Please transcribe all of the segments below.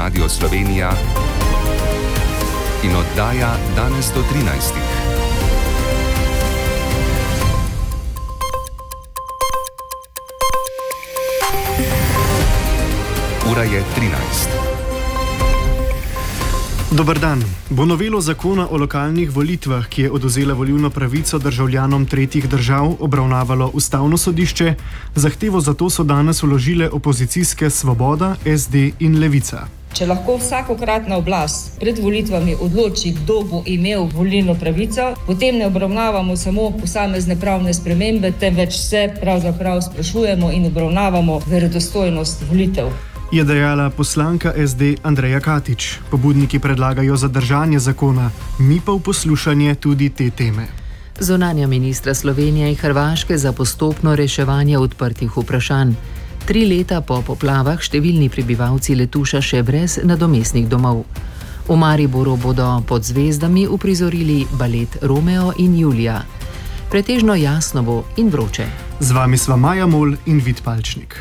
Radio Slovenija in oddaja danes do 13. Ura je 13. Dober dan. Bo novelo zakona o lokalnih volitvah, ki je odvzela volilno pravico državljanom tretjih držav, obravnavalo Ustavno sodišče. Zahtevo za to so danes vložile opozicijske Svoboda, SD in Levica. Če lahko vsakokratna oblast pred volitvami odloči, kdo bo imel volilno pravico, potem ne obravnavamo samo posamezne pravne spremembe, temveč se pravzaprav sprašujemo in obravnavamo verodostojnost volitev. Je dejala poslanka SD Andreja Katič. Pobudniki predlagajo zadržanje zakona, mi pa v poslušanje tudi te teme. Zunanja ministra Slovenije in Hrvaške za postopno reševanje odprtih vprašanj. 3 leta po poplavah številni prebivalci Letuša še brez nadomestnih domov. V Mariboru bodo pod zvezdami uprizorili balet Romeo in Julija. Pretežno jasno bo in vroče. Z vami sva Maja Mol in Vid Palčnik.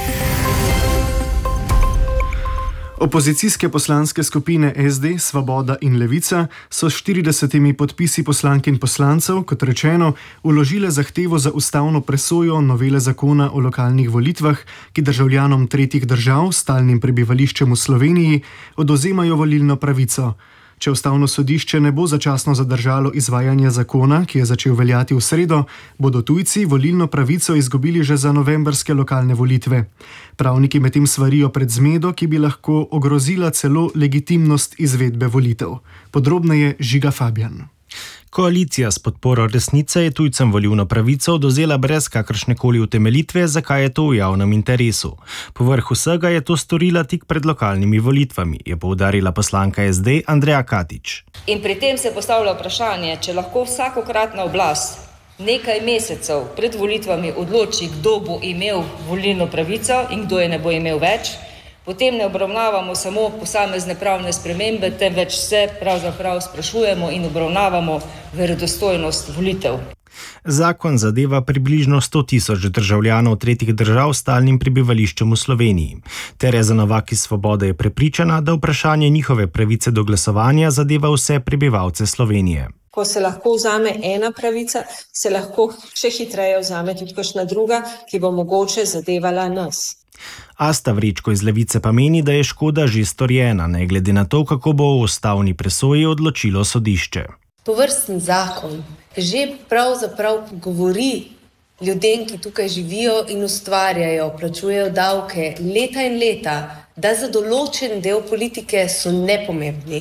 Opozicijske poslanske skupine SD, Svoboda in Levica so s 40 podpisi poslank in poslancev, kot rečeno, vložile zahtevo za ustavno presojo novele zakona o lokalnih volitvah, ki državljanom tretjih držav s stalnim prebivališčem v Sloveniji odvzemajo volilno pravico. Če Ustavno sodišče ne bo začasno zadržalo izvajanje zakona, ki je začel veljati v sredo, bodo tujci volilno pravico izgubili že za novembrske lokalne volitve. Pravniki medtem svarijo pred zmedo, ki bi lahko ogrozila celo legitimnost izvedbe volitev. Podrobneje Žiga Fabjan. Koalicija s podporo Resnice je tujcem volilno pravico odvzela brez kakršnekoli utemeljitve, zakaj je to v javnem interesu. Povrh vsega je to storila tik pred lokalnimi volitvami, je poudarila poslanka SD Andreja Katič. In pri tem se postavlja vprašanje, če lahko vsakokratna oblast nekaj mesecev pred volitvami odloči, kdo bo imel volilno pravico in kdo je ne bo imel več, potem ne obravnavamo samo posamezne pravne spremembe, temveč se pravzaprav sprašujemo in obravnavamo verodostojnost volitev. Zakon zadeva približno 100.000 državljanov tretjih držav s stalnim prebivališčem v Sloveniji. Tereza Novak iz Svobode je prepričana, da vprašanje njihove pravice do glasovanja zadeva vse prebivalce Slovenije. Ko se lahko vzame ena pravica, se lahko še hitreje vzame tudi kakšna druga, ki bo mogoče zadevala nas. Asta Vrečko iz Levice pa meni, da je škoda že storjena, ne glede na to, kako bo o ustavni presoji odločilo sodišče. Tovrsten zakon že pravzaprav govori ljudem, ki tukaj živijo in ustvarjajo, plačujejo davke leta in leta, da za določen del politike so nepomembni.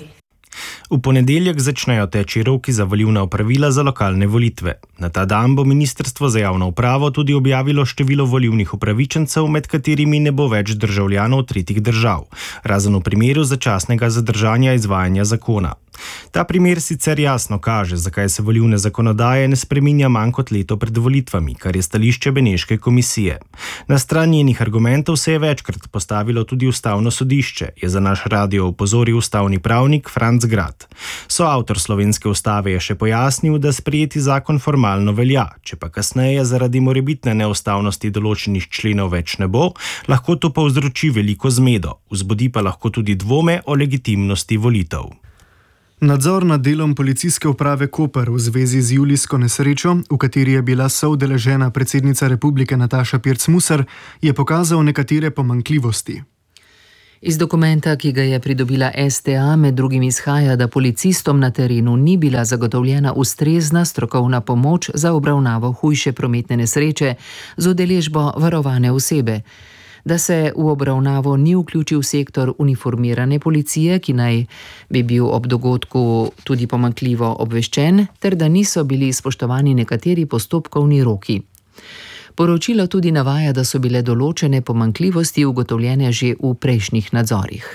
V ponedeljek začnejo teči roki za volilna opravila za lokalne volitve. Na ta dan bo Ministrstvo za javno upravo tudi objavilo število volilnih upravičencev, med katerimi ne bo več državljanov tretjih držav, razen v primeru začasnega zadržanja izvajanja zakona. Ta primer sicer jasno kaže, zakaj se volilne zakonodaje ne spreminja manj kot leto pred volitvami, kar je stališče Beneške komisije. Na stran njenih argumentov se je večkrat postavilo tudi Ustavno sodišče, je za naš radio opozoril ustavni pravnik Franc Grad. Soavtor slovenske ustave je še pojasnil, da sprejeti zakon formalno velja, če pa kasneje zaradi morebitne neustavnosti določenih členov več ne bo, lahko to povzroči veliko zmedo, vzbudi pa lahko tudi dvome o legitimnosti volitev. Nadzor nad delom policijske uprave Koper v zvezi z julijsko nesrečo, v kateri je bila soudeležena predsednica republike Nataša Pirc Musar, je pokazal nekatere pomanjkljivosti. Iz dokumenta, ki ga je pridobila STA, med drugim izhaja, da policistom na terenu ni bila zagotovljena ustrezna strokovna pomoč za obravnavo hujše prometne nesreče z udeležbo varovane osebe, da se v obravnavo ni vključil sektor uniformirane policije, ki naj bi bil ob dogodku tudi pomanjkljivo obveščen, ter da niso bili spoštovani nekateri postopkovni roki. Poročilo tudi navaja, da so bile določene pomanjkljivosti ugotovljene že v prejšnjih nadzorih.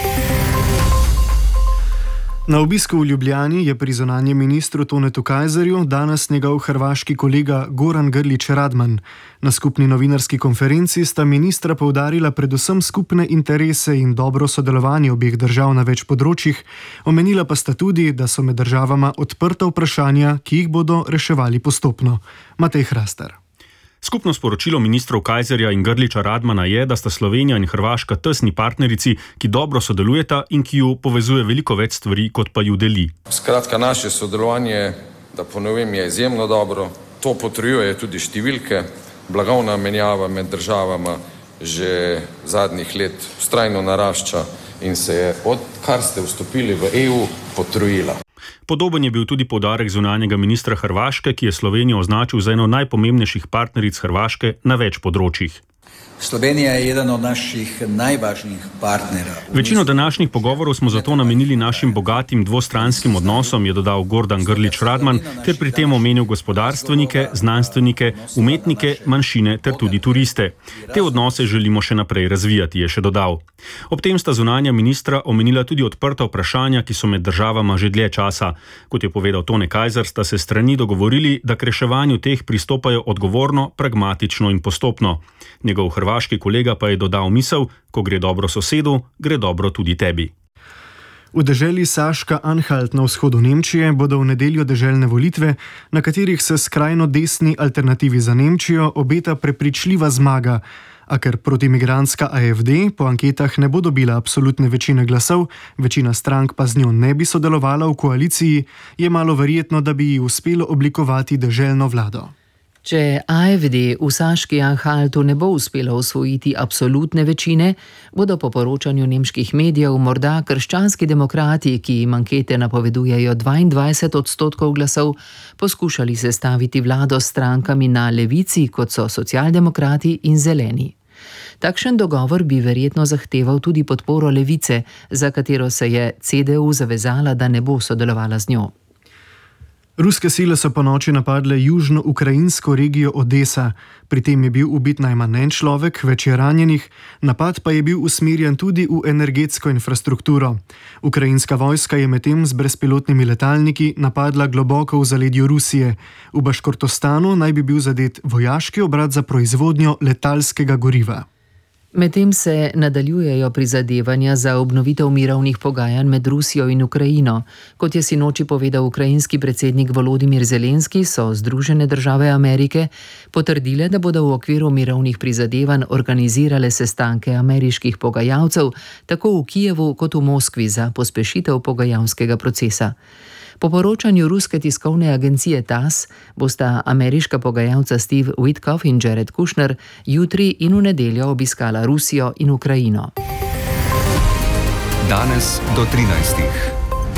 Na obisku v Ljubljani je pri zunanjem ministru Tonetu Kajzerju danes njegov hrvaški kolega Goran Grlić Radman. Na skupni novinarski konferenci sta ministra poudarila predvsem skupne interese in dobro sodelovanje obeh držav na več področjih, omenila pa sta tudi, da so med državama odprta vprašanja, ki jih bodo reševali postopno. Matej Hrastar. Skupno sporočilo ministrov Kajzerja in Grliča Radmana je, da sta Slovenija in Hrvaška tesni partnerici, ki dobro sodelujeta in ki ju povezuje veliko več stvari, kot pa ju deli. Skratka, naše sodelovanje, da ponovim, je izjemno dobro. To potrjuje tudi številke. Blagovna menjava med državama že zadnjih let vztrajno narašča in se je, odkar ste vstopili v EU, potrojila. Podoben je bil tudi poudarek zunanjega ministra Hrvaške, ki je Slovenijo označil za eno najpomembnejših partneric Hrvaške na več področjih. Slovenija je eden od naših najvažnijih partnera. Večino današnjih pogovorov smo zato namenili našim bogatim dvostranskim odnosom, je dodal Gordan Grlič Radman, ter pri tem omenil gospodarstvenike, znanstvenike, umetnike, manjšine ter tudi turiste. Te odnose želimo še naprej razvijati, je še dodal. Ob tem sta zunanja ministra omenila tudi odprta vprašanja, ki so med državama že dlje časa. Kot je povedal Tone Kajzer, sta se strani dogovorili, da k reševanju teh pristopajo odgovorno, pragmatično in postopno. Njegov hrvaški kolega pa je dodal misel, ko gre dobro sosedu, gre dobro tudi tebi. V deželi Saška-Anhalt na vzhodu Nemčije bodo v nedeljo deželne volitve, na katerih se skrajno desni alternativi za Nemčijo obeta prepričljiva zmaga, a ker protimigrantska AfD po anketah ne bo dobila absolutne večine glasov, večina strank pa z njo ne bi sodelovala v koaliciji, je malo verjetno, da bi ji uspelo oblikovati deželno vlado. Če AfD v Saški-Anhaltu ne bo uspelo osvojiti absolutne večine, bodo po poročanju nemških medijev morda krščanski demokrati, ki jim ankete napovedujejo 22% glasov, poskušali sestaviti vlado s strankami na levici, kot so socialdemokrati in zeleni. Takšen dogovor bi verjetno zahteval tudi podporo levice, za katero se je CDU zavezala, da ne bo sodelovala z njo. Ruske sile so ponoči napadle južno-ukrajinsko regijo Odesa. Pri tem je bil ubit najmanj en človek, več je ranjenih, napad pa je bil usmerjen tudi v energetsko infrastrukturo. Ukrajinska vojska je medtem z brezpilotnimi letalniki napadla globoko v zaledju Rusije. V Baškortostanu naj bi bil zadet vojaški obrat za proizvodnjo letalskega goriva. Medtem se nadaljujejo prizadevanja za obnovitev mirovnih pogajanj med Rusijo in Ukrajino. Kot je sinoči povedal ukrajinski predsednik Volodimir Zelenski, so Združene države Amerike potrdile, da bodo v okviru mirovnih prizadevanj organizirale sestanke ameriških pogajalcev, tako v Kijevu kot v Moskvi, za pospešitev pogajalskega procesa. Po poročanju ruske tiskovne agencije TASS bosta ameriška pogajalca Steve Witkoff in Jared Kushner jutri in v nedeljo obiskala Rusijo in Ukrajino. Danes do 13.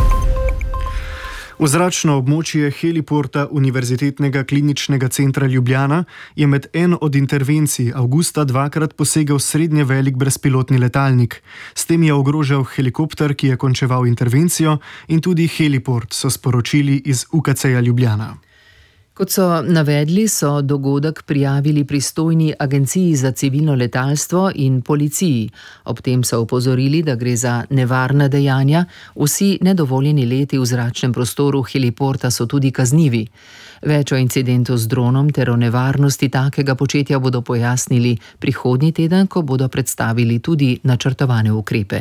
Vzračno območje heliporta Univerzitetnega kliničnega centra Ljubljana je med eno od intervencij avgusta dvakrat posegel srednje velik brezpilotni letalnik. S tem je ogrožal helikopter, ki je končeval intervencijo, in tudi heliport, so sporočili iz UKC-ja Ljubljana. Kot so navedli, so dogodek prijavili pristojni agenciji za civilno letalstvo in policiji. Ob tem so opozorili, da gre za nevarna dejanja, vsi nedovoljeni leti v zračnem prostoru heliporta so tudi kaznivi. Več o incidentu z dronom ter o nevarnosti takega početja bodo pojasnili prihodnji teden, ko bodo predstavili tudi načrtovane ukrepe.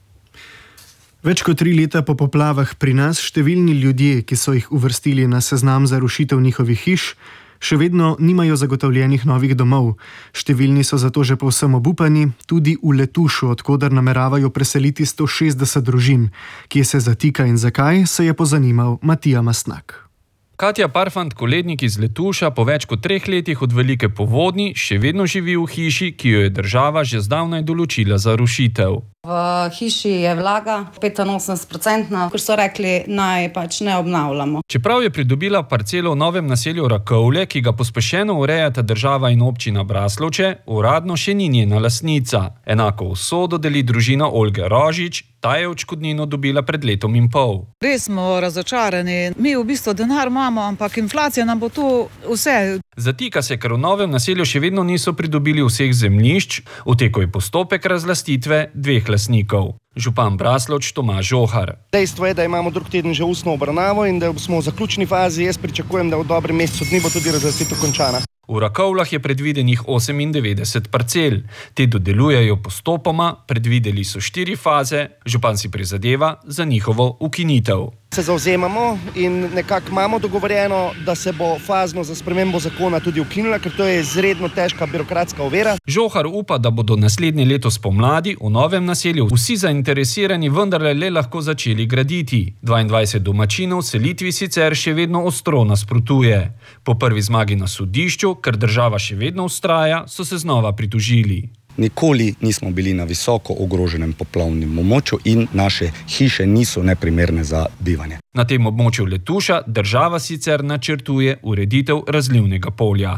Več kot 3 leta po poplavah pri nas številni ljudje, ki so jih uvrstili na seznam za rušitev njihovih hiš, še vedno nimajo zagotovljenih novih domov. Številni so zato že povsem obupani, tudi v Letušu, odkoder nameravajo preseliti 160 družin. Kje se zatika in zakaj, se je pozanimal Matija Mastnak. Katja Parfant-Kolednik iz Letuša po več kot 3 letih od velike povodnji še vedno živi v hiši, ki jo je država že zdavnaj določila za rušitev. V hiši je vlaga 85%, ker so rekli, naj ne obnavljamo. Čeprav je pridobila parcelo v novem naselju Rakovlje, ki ga pospešeno urejata država in občina Braslovče, uradno še ni njena lastnica. Enako usodo deli družina Olge Rožič, ta je odškodnino dobila pred 1,5 leta. Res smo razočarani. Mi v bistvu denar imamo, ampak inflacija nam bo to vse. Zatika se, ker v novem naselju še vedno niso pridobili vseh zemljišč, v teku je postopek razlastitve 2 lastnikov. Župan Braslovč Tomaž Žohar. Dejstvo je, da imamo drug teden že ustno obravnavo in da smo v zaključni fazi. Jaz pričakujem, da v dobrem mesecu dni bo tudi razlastitev končana. V Rakovljah je predvidenih 98 parcel. Te dodelujejo postopoma, predvideli so 4 faze, župan si prizadeva za njihovo ukinitev. Se zavzemamo in nekako imamo dogovorjeno, da se bo fazno za spremembo zakona tudi ukinila, ker to je izredno težka birokratska ovira. Žohar upa, da bodo naslednje leto spomladi v novem naselju vsi zainteresirani vendarle le lahko začeli graditi. 22 domačinov selitvi sicer še vedno ostro nasprotuje. Po prvi zmagi na sodišču, ker država še vedno vztraja, so se znova pritožili. Nikoli nismo bili na visoko ogroženem poplavnem območju in naše hiše niso neprimerne za bivanje. Na tem območju Letuša država sicer načrtuje ureditev razlivnega polja.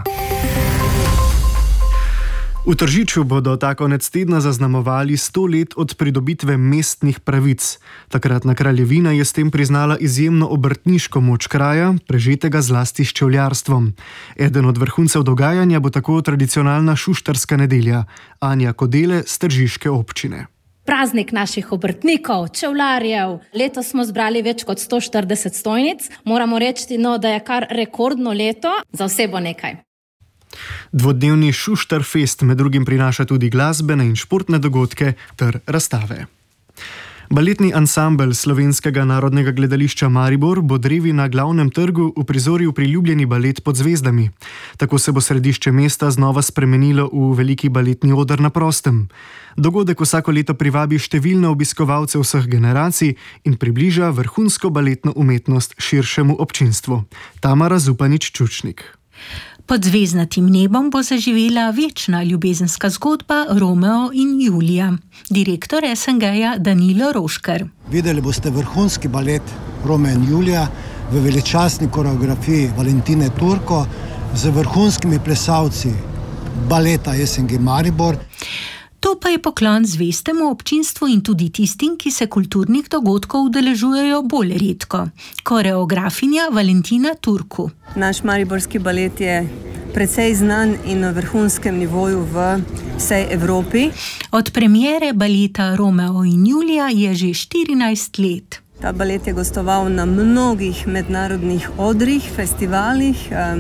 V Tržiču bodo ta konec tedna zaznamovali 100 let od pridobitve mestnih pravic. Takratna kraljevina je s tem priznala izjemno obrtniško moč kraja, prežetega zlasti s čevljarstvom. Eden od vrhuncev dogajanja bo tako tradicionalna šuštarska nedelja. Anja Kodele s tržiške občine. Praznik naših obrtnikov, čevljarjev. Letos smo zbrali več kot 140 stojnic. Moramo reči, da je kar rekordno leto, za vse bo nekaj. Dvodnevni Šuštarfest med drugim prinaša tudi glasbene in športne dogodke ter razstave. Baletni ansambel Slovenskega narodnega gledališča Maribor bo drevi na glavnem trgu uprizoril priljubljeni balet Pod zvezdami. Tako se bo središče mesta znova spremenilo v veliki baletni oder na prostem. Dogodek vsako leto privabi številne obiskovalce vseh generacij in približa vrhunsko baletno umetnost širšemu občinstvu. Tamara Zupanič-Čučnik. Pod zvezdnatim nebom bo zaživela večna ljubezenska zgodba Romeo in Julija. Direktor SNG-ja Danilo Roškar. Videli boste vrhunski balet Romeo in Julija v veličastni koreografiji Valentine Turko z vrhunskimi plesalci baleta SNG Maribor. To pa je poklon zvestemu občinstvu in tudi tistim, ki se kulturnih dogodkov udeležujejo bolj redko. Koreografinja Valentina Turku. Naš mariborski balet je precej znan in na vrhunskem nivoju v vsej Evropi. Od premiere baleta Romeo in Julija je že 14 let. Ta balet je gostoval na mnogih mednarodnih odrih, festivalih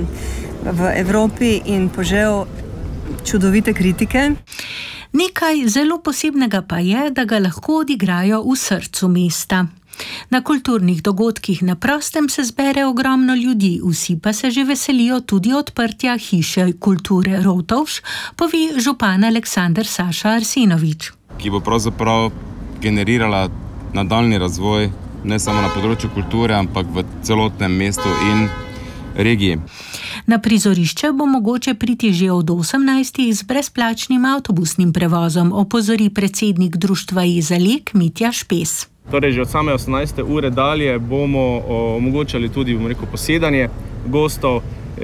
v Evropi in požel čudovite kritike. Nekaj zelo posebnega pa je, da ga lahko odigrajo v srcu mesta. Na kulturnih dogodkih na prostem se zbere ogromno ljudi, vsi pa se že veselijo tudi odprtja hiše kulture Rotovž, pove župan Aleksander Saša Arsenovič. Ki bo pravzaprav generirala nadaljni razvoj ne samo na področju kulture, ampak v celotnem mestu in regiji. Na prizorišče bo mogoče priti že od 18. z brezplačnim avtobusnim prevozom, opozori predsednik društva Jezalek Mitja Špes. Torej, že od same 18. ure dalje bomo omogočali tudi, posedanje gostov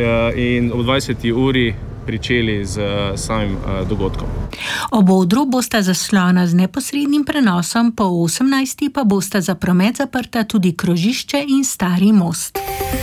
in ob 20. uri pričeli z samim dogodkom. Ob odru bosta zaslona z neposrednim prenosom, po 18. pa bosta za promet zaprta tudi krožišče in Stari most.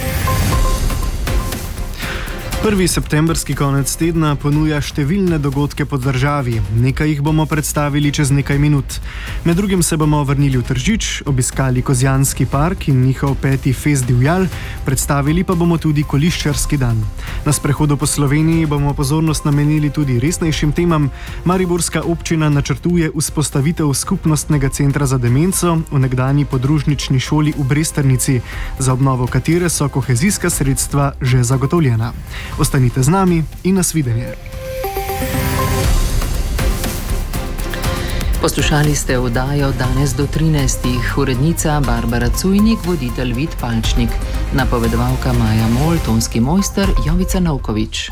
1. septembrski konec tedna ponuja številne dogodke po državi. Nekaj jih bomo predstavili čez nekaj minut. Med drugim se bomo vrnili v Tržič, obiskali Kozjanski park in njihov 5. fest divjal, predstavili pa bomo tudi Koliščarski dan. Na sprehodu po Sloveniji bomo pozornost namenili tudi resnejšim temam. Mariborska občina načrtuje vzpostavitev skupnostnega centra za demenco v nekdanji podružnični šoli v Bresternici, za obnovo katere so kohezijska sredstva že zagotovljena. Ostanite z nami in nasvidenje. Poslušali ste oddajo Danes do 13. Urednica Barbara Cujnik, voditelj Vid Palčnik, napovedovalka Maja Mol, tonski mojster Jovica Novkovič.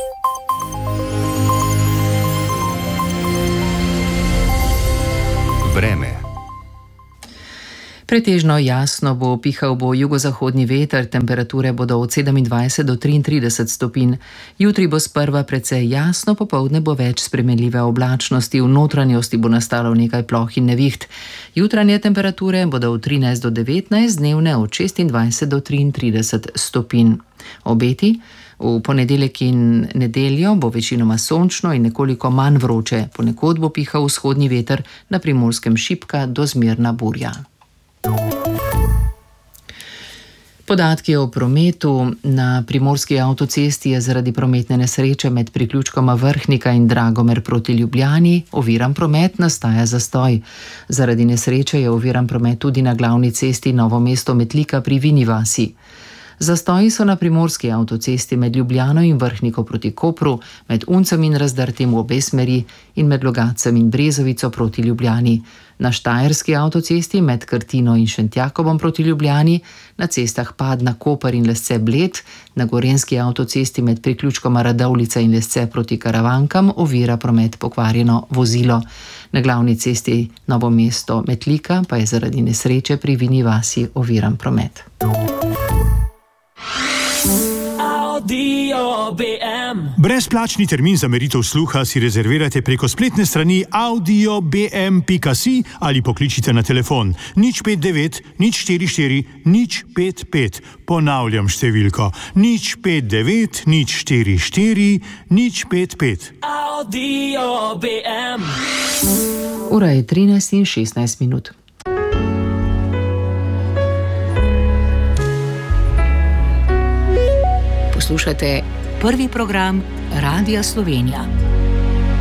Vreme. Pretežno jasno bo, pihal bo jugozahodni veter, temperature bodo od 27 do 33 stopinj. Jutri bo sprva precej jasno, popoldne bo več spremenljive oblačnosti, v notranjosti bo nastalo nekaj ploh in neviht. Jutranje temperature bodo od 13 do 19, dnevne od 26 do 33 stopinj. Obeti: v ponedeljek in nedeljo bo večinoma sončno in nekoliko manj vroče, ponekod bo pihal vzhodni veter, na Primorskem šibka do zmerna burja. Podatki o prometu. Na primorski avtocesti je zaradi prometne nesreče med priključkoma Vrhnika in Dragomer proti Ljubljani oviran promet, nastaja zastoj. Zaradi nesreče je oviran promet tudi na glavni cesti Novo mesto-Metlika pri Vini vasi. Zastoji so na primorski avtocesti med Ljubljano in Vrhniko proti Kopru, med Uncem in Razdrtim v obe smeri in med Logatcem in Brezovico proti Ljubljani. Na štajerski avtocesti med Krtino in Šentjakobom proti Ljubljani, na cestah Padna, Koper in Lesce Bled, na gorenski avtocesti med priključkoma Radovljica in Lesce proti Karavankam ovira promet pokvarjeno vozilo. Na glavni cesti Novo mesto-Metlika pa je zaradi nesreče pri Vini vasi oviran promet. Brezplačni termin za meritev sluha si rezervirate preko spletne strani audiobm.si ali pokličite na telefon 059 044 055. Ponavljam številko 059 044 055. Ura je 13:16. Poslušate prvi program Radia Slovenija.